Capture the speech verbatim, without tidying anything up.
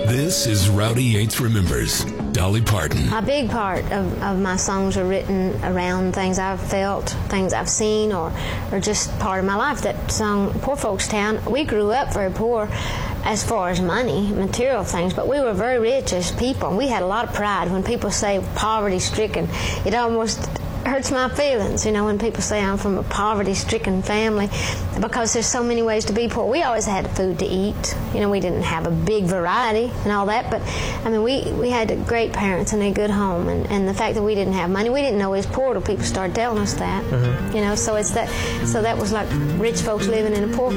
This is Rowdy Yates Remembers, Dolly Parton. A big part of, of my songs are written around things I've felt, things I've seen, or, or just part of my life. That song, Poor Folks Town, we grew up very poor as far as money, material things, but we were very rich as people. We had a lot of pride. When people say poverty-stricken, it almost hurts my feelings, you know, when people say I'm from a poverty-stricken family, because there's so many ways to be poor. We always had food to eat. You know, we didn't have a big variety and all that, but, I mean, we, we had great parents and a good home, and, and the fact that we didn't have money, we didn't know we was poor till people started telling us that, mm-hmm. you know, so it's that, so that was like rich folks living in a poor